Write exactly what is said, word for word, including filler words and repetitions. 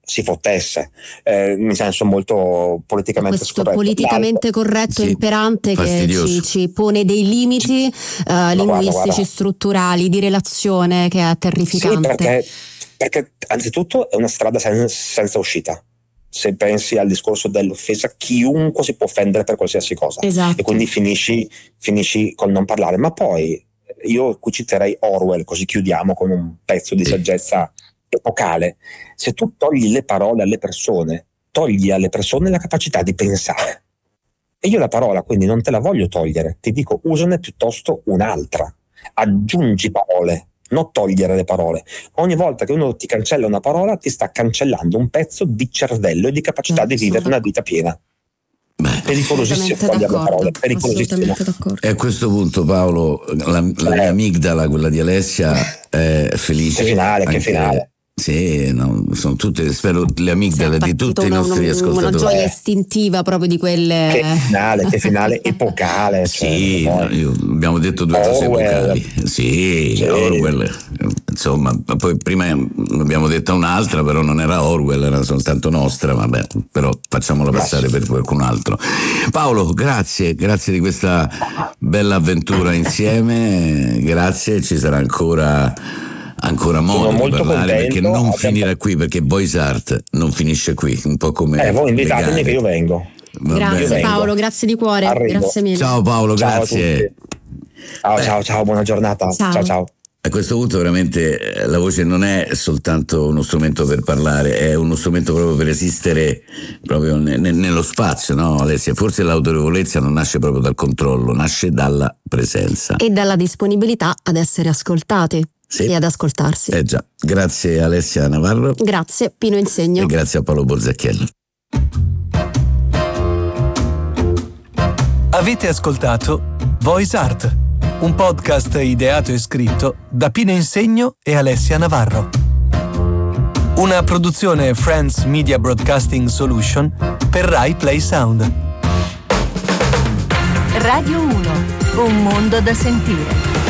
si fottesse, eh, in senso molto politicamente questo scorretto. politicamente L'altro, corretto sì, imperante fastidioso. che ci, ci pone dei limiti uh, linguistici, guarda, guarda. strutturali, di relazione, che è terrificante. Sì, perché, perché anzitutto è una strada sen- senza uscita. Se pensi al discorso dell'offesa, chiunque si può offendere per qualsiasi cosa, esatto. e quindi finisci, finisci col non parlare. Ma poi io qui citerei Orwell, così chiudiamo con un pezzo di saggezza epocale. Se tu togli le parole alle persone, togli alle persone la capacità di pensare. E io la parola quindi non te la voglio togliere, ti dico usane piuttosto un'altra, aggiungi parole, non togliere le parole. Ogni volta che uno ti cancella una parola ti sta cancellando un pezzo di cervello e di capacità no, di vivere una vita piena. Beh, pericolosissimo togliere le parole, pericolosissimo. E a questo punto, Paolo, la, la mia amigdala, quella di Alessia, è felice. Che finale, che finale. Sì, no, sono tutte, spero, le amigdale di tutti i nostri una, ascoltatori. Una gioia istintiva proprio di quelle. Che finale, che finale epocale. Sì, cioè, no, io, abbiamo detto due cose epocali. Sì, sì, Orwell. Insomma, poi prima abbiamo detto un'altra, però non era Orwell, era soltanto nostra, vabbè, però facciamola passare per qualcun altro. Paolo, grazie, grazie di questa bella avventura insieme, grazie, ci sarà ancora ancora modo di parlare, contento, perché non abbiamo... finirà qui, perché Voice Art non finisce qui, un po' come eh voi invitatemi che io vengo. Va grazie bene. Paolo, grazie di cuore. Arrivo. Grazie mille. Ciao Paolo, ciao grazie. Ciao, ciao, ciao, buona giornata. Ciao. ciao ciao A questo punto veramente la voce non è soltanto uno strumento per parlare, è uno strumento proprio per esistere proprio ne- ne- nello spazio, no Alessia? Forse l'autorevolezza non nasce proprio dal controllo, nasce dalla presenza. E dalla disponibilità ad essere ascoltati. Sì. E ad ascoltarsi. Eh già, grazie Alessia Navarro. Grazie Pino Insegno. E grazie a Paolo Borzacchiello. Avete ascoltato Voice Art, un podcast ideato e scritto da Pino Insegno e Alessia Navarro. Una produzione Friends Media Broadcasting Solution per Rai Play Sound. Radio uno, un mondo da sentire.